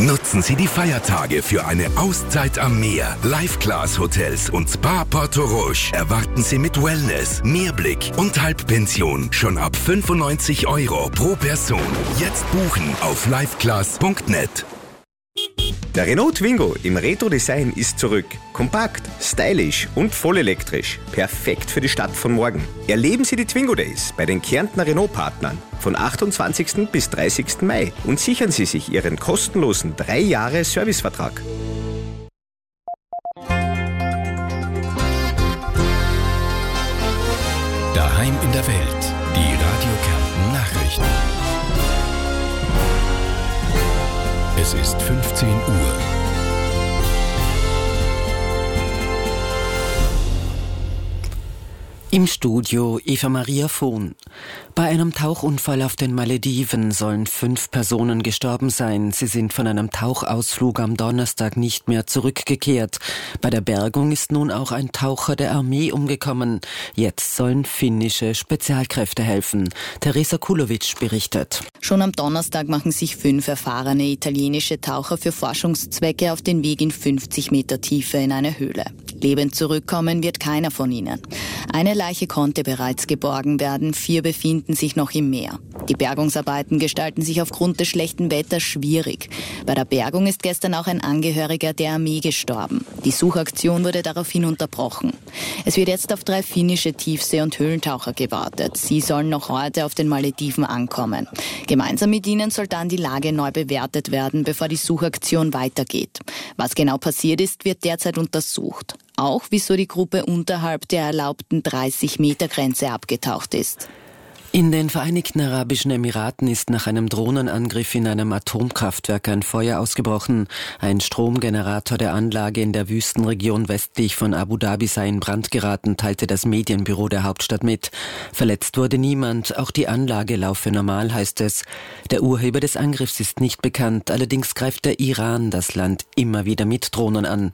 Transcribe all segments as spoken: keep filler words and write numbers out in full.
Nutzen Sie die Feiertage für eine Auszeit am Meer. Life-Class-Hotels und Spa Porto Roche erwarten Sie mit Wellness, Meerblick und Halbpension schon ab fünfundneunzig Euro pro Person. Jetzt buchen auf lifeclass punkt net. Der Renault Twingo im Retro-Design ist zurück. Kompakt, stylisch und vollelektrisch. Perfekt für die Stadt von morgen. Erleben Sie die Twingo Days bei den Kärntner Renault-Partnern von achtundzwanzigsten bis dreißigsten Mai und sichern Sie sich Ihren kostenlosen drei Jahre Servicevertrag. Daheim in der Welt. Die Radio Kärnten Nachrichten. Es ist fünfzehn Uhr. Im Studio Eva Maria Vohn. Bei einem Tauchunfall auf den Malediven sollen fünf Personen gestorben sein. Sie sind von einem Tauchausflug am Donnerstag nicht mehr zurückgekehrt. Bei der Bergung ist nun auch ein Taucher der Armee umgekommen. Jetzt sollen finnische Spezialkräfte helfen. Teresa Kulovic berichtet. Schon am Donnerstag machen sich fünf erfahrene italienische Taucher für Forschungszwecke auf den Weg in fünfzig Meter Tiefe in eine Höhle. Lebend zurückkommen wird keiner von ihnen. Eine Leiche konnte bereits geborgen werden, vier befinden sich noch im Meer. Die Bergungsarbeiten gestalten sich aufgrund des schlechten Wetters schwierig. Bei der Bergung ist gestern auch ein Angehöriger der Armee gestorben. Die Suchaktion wurde daraufhin unterbrochen. Es wird jetzt auf drei finnische Tiefsee- und Höhlentaucher gewartet. Sie sollen noch heute auf den Malediven ankommen. Gemeinsam mit ihnen soll dann die Lage neu bewertet werden, bevor die Suchaktion weitergeht. Was genau passiert ist, wird derzeit untersucht. Auch wieso die Gruppe unterhalb der erlaubten dreißig Meter Grenze abgetaucht ist. In den Vereinigten Arabischen Emiraten ist nach einem Drohnenangriff in einem Atomkraftwerk ein Feuer ausgebrochen. Ein Stromgenerator der Anlage in der Wüstenregion westlich von Abu Dhabi sei in Brand geraten, teilte das Medienbüro der Hauptstadt mit. Verletzt wurde niemand, auch die Anlage laufe normal, heißt es. Der Urheber des Angriffs ist nicht bekannt, allerdings greift der Iran das Land immer wieder mit Drohnen an.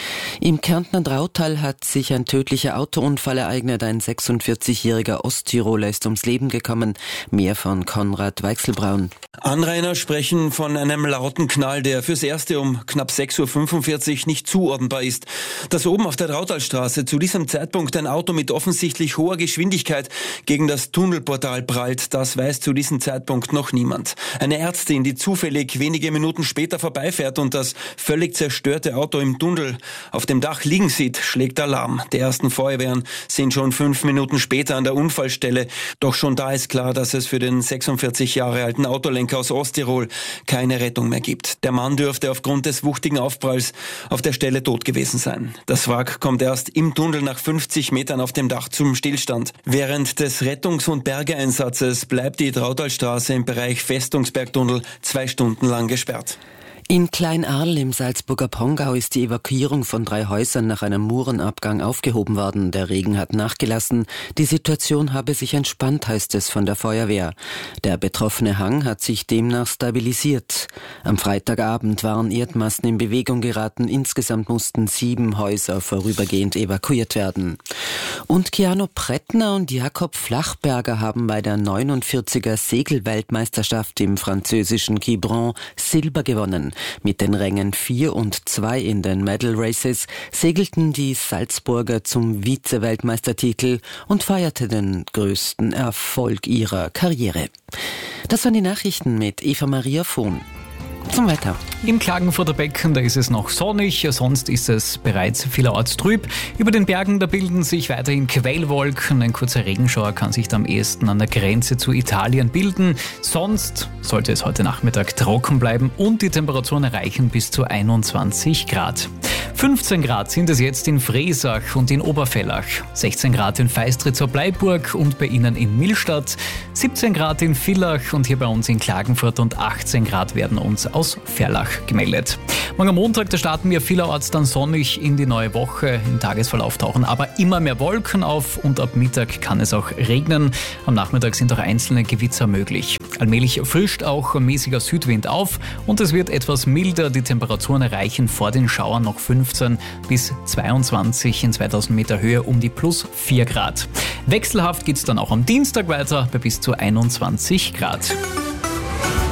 Im Kärntner Drautal hat sich ein tödlicher Autounfall ereignet. Ein sechsundvierzigjähriger Osttiroler ist ums Leben gekommen. Mehr von Konrad Weichselbraun. Anrainer sprechen von einem lauten Knall, der fürs Erste um knapp sechs Uhr fünfundvierzig nicht zuordnenbar ist. Dass oben auf der Drautalstraße zu diesem Zeitpunkt ein Auto mit offensichtlich hoher Geschwindigkeit gegen das Tunnelportal prallt, das weiß zu diesem Zeitpunkt noch niemand. Eine Ärztin, die zufällig wenige Minuten später vorbeifährt und das völlig zerstörte Auto im Tunnel auf dem Dach liegen sieht, schlägt Alarm. Die ersten Feuerwehren sind schon fünf Minuten später an der Unfallstelle. Doch schon da ist klar, dass es für den sechsundvierzig Jahre alten Autolenker aus Osttirol keine Rettung mehr gibt. Der Mann dürfte aufgrund des wuchtigen Aufpralls auf der Stelle tot gewesen sein. Das Wrack kommt erst im Tunnel nach fünfzig Metern auf dem Dach zum Stillstand. Während des Rettungs- und Bergeeinsatzes bleibt die Drautalstraße im Bereich Festungsbergtunnel zwei Stunden lang gesperrt. In Kleinarl im Salzburger Pongau ist die Evakuierung von drei Häusern nach einem Murenabgang aufgehoben worden. Der Regen hat nachgelassen. Die Situation habe sich entspannt, heißt es von der Feuerwehr. Der betroffene Hang hat sich demnach stabilisiert. Am Freitagabend waren Erdmassen in Bewegung geraten. Insgesamt mussten sieben Häuser vorübergehend evakuiert werden. Und Keanu Brettner und Jakob Flachberger haben bei der neunundvierziger Segelweltmeisterschaft im französischen Quiberon Silber gewonnen. Mit den Rängen vier und zwei in den Medal Races segelten die Salzburger zum Vize-Weltmeistertitel und feierten den größten Erfolg ihrer Karriere. Das waren die Nachrichten mit Eva Maria Vohn. Zum Wetter. Im Klagenfurter Becken, da ist es noch sonnig, sonst ist es bereits vielerorts trüb. Über den Bergen, da bilden sich weiterhin Quellwolken. Ein kurzer Regenschauer kann sich da am ehesten an der Grenze zu Italien bilden. Sonst sollte es heute Nachmittag trocken bleiben und die Temperaturen erreichen bis zu einundzwanzig Grad. fünfzehn Grad sind es jetzt in Fresach und in Oberfellach, sechzehn Grad in Feistritz-Bleiburg und bei Ihnen in Millstatt, siebzehn Grad in Villach und hier bei uns in Klagenfurt und achtzehn Grad werden uns aus Ferlach gemeldet. Morgen am Montag, da starten wir vielerorts dann sonnig in die neue Woche. Im Tagesverlauf tauchen aber immer mehr Wolken auf und ab Mittag kann es auch regnen. Am Nachmittag sind auch einzelne Gewitzer möglich. Allmählich frischt auch mäßiger Südwind auf und es wird etwas milder. Die Temperaturen erreichen vor den Schauern noch fünfzehn bis zweiundzwanzig in zweitausend Meter Höhe um die plus vier Grad. Wechselhaft geht es dann auch am Dienstag weiter bei bis zu einundzwanzig Grad.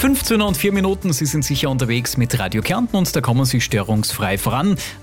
fünfzehn und vier Minuten, Sie sind sicher unterwegs mit Radio Kärnten und da kommen Sie störungsfrei voran.